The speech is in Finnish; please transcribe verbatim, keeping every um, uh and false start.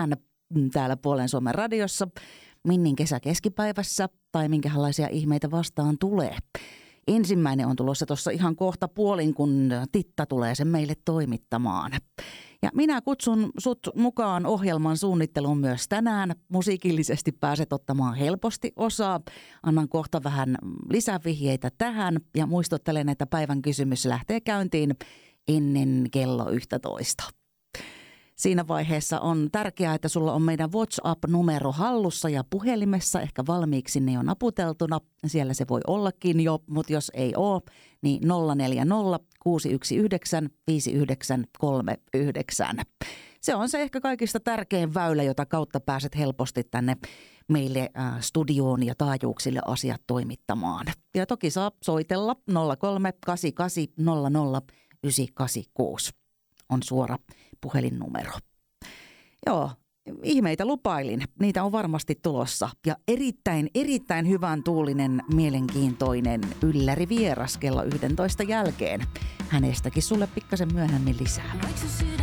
täällä Puolen Suomen radiossa, Minnin kesä keskipäivässä tai minkälaisia ihmeitä vastaan tulee. Ensimmäinen on tulossa tuossa ihan kohta puolin, kun Titta tulee sen meille toimittamaan. Ja minä kutsun sut mukaan ohjelman suunnitteluun myös tänään. Musiikillisesti pääset ottamaan helposti osaa. Annan kohta vähän lisävihjeitä tähän ja muistuttelen, että päivän kysymys lähtee käyntiin ennen kello yksitoista. Siinä vaiheessa on tärkeää, että sulla on meidän WhatsApp-numero hallussa ja puhelimessa, ehkä valmiiksi ne on naputeltuna. Siellä se voi ollakin jo, mutta jos ei ole, niin nolla neljä nolla kuusi yksi yhdeksän viisi yhdeksän kolme yhdeksän. Se on se ehkä kaikista tärkein väylä, jota kautta pääset helposti tänne meille äh, studioon ja taajuuksille asiat toimittamaan. Ja toki saa soitella nolla kolme kahdeksan kahdeksan nolla nolla yhdeksän kahdeksan kuusi. On suora puhelinnumero. Joo, ihmeitä lupailin. Niitä on varmasti tulossa. Ja erittäin, erittäin hyvän tuulinen, mielenkiintoinen ylläri vieras kello yksitoista jälkeen. Hänestäkin sulle pikkasen myöhemmin lisää.